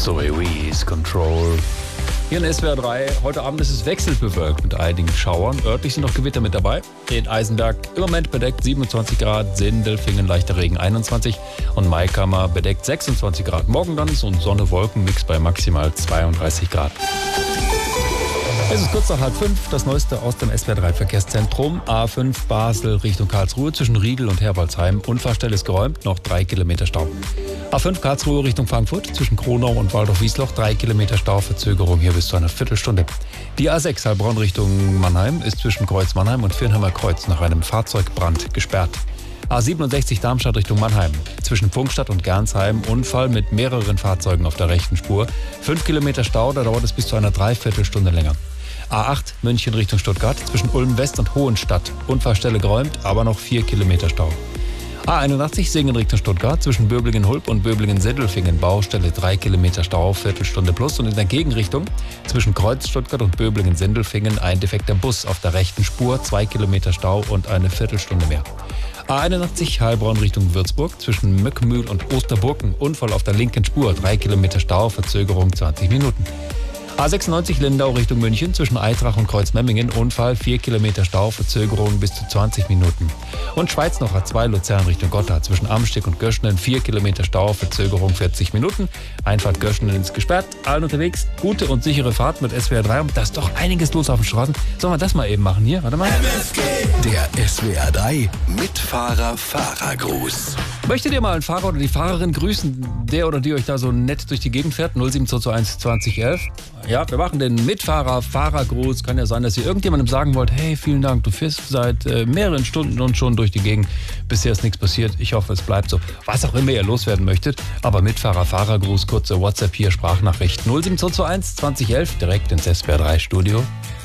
Zoe Wees, Control. Hier in SWR 3. Heute Abend ist es wechselbewölkt mit einigen Schauern. Örtlich sind noch Gewitter mit dabei. In Eisenberg im Moment bedeckt 27 Grad, Sindelfingen leichter Regen 21 und Maikammer bedeckt 26 Grad. Morgen dann so ein Sonne-Wolken-Mix bei maximal 32 Grad. Es ist kurz nach 4:30, das Neueste aus dem SWR 3 Verkehrszentrum. A5 Basel Richtung Karlsruhe zwischen Riegel und Herbolzheim. Unfallstelle ist geräumt, noch 3 Kilometer Stau. A5 Karlsruhe Richtung Frankfurt zwischen Kronau und Waldorf-Wiesloch. 3 Kilometer Stau, Verzögerung hier bis zu einer Viertelstunde. Die A6 Heilbronn Richtung Mannheim ist zwischen Kreuz Mannheim und Viernheimer Kreuz nach einem Fahrzeugbrand gesperrt. A67 Darmstadt Richtung Mannheim. Zwischen Pfungstadt und Gernsheim Unfall mit mehreren Fahrzeugen auf der rechten Spur. 5 Kilometer Stau, da dauert es bis zu einer Dreiviertelstunde länger. A8 München Richtung Stuttgart zwischen Ulm West und Hohenstadt. Unfallstelle geräumt, aber noch 4 Kilometer Stau. A81 Singen Richtung Stuttgart zwischen Böblingen-Hulb und Böblingen-Sindelfingen. Baustelle 3 Kilometer Stau, Viertelstunde plus. Und in der Gegenrichtung zwischen Kreuz Stuttgart und Böblingen-Sindelfingen ein defekter Bus auf der rechten Spur. 2 Kilometer Stau und eine Viertelstunde mehr. A81 Heilbronn Richtung Würzburg zwischen Möckmühl und Osterburken. Unfall auf der linken Spur. 3 Kilometer Stau, Verzögerung 20 Minuten. A96 Lindau Richtung München zwischen Eitrach und Kreuzmemmingen. Unfall 4 Kilometer Stau, Verzögerung bis zu 20 Minuten. Und Schweiz noch A2 Luzern Richtung Gotthard zwischen Amsteg und Göschenen. 4 Kilometer Stau, Verzögerung 40 Minuten. Einfahrt Göschenen ist gesperrt. Allen unterwegs, gute und sichere Fahrt mit SWR 3. Und da ist doch einiges los auf den Straßen. Sollen wir das mal eben machen hier? Warte mal. Der SWR 3 Mitfahrer-Fahrergruß. Möchtet ihr mal einen Fahrer oder die Fahrerin grüßen, der oder die euch da so nett durch die Gegend fährt? 07221 2011. Ja, wir machen den Mitfahrer-Fahrergruß. Kann ja sein, dass ihr irgendjemandem sagen wollt, hey, vielen Dank, du fährst seit mehreren Stunden und schon durch die Gegend. Bisher ist nichts passiert. Ich hoffe, es bleibt so. Was auch immer ihr loswerden möchtet. Aber Mitfahrer-Fahrergruß, kurze WhatsApp hier, Sprachnachricht 07221 2011, direkt ins SWR 3 Studio.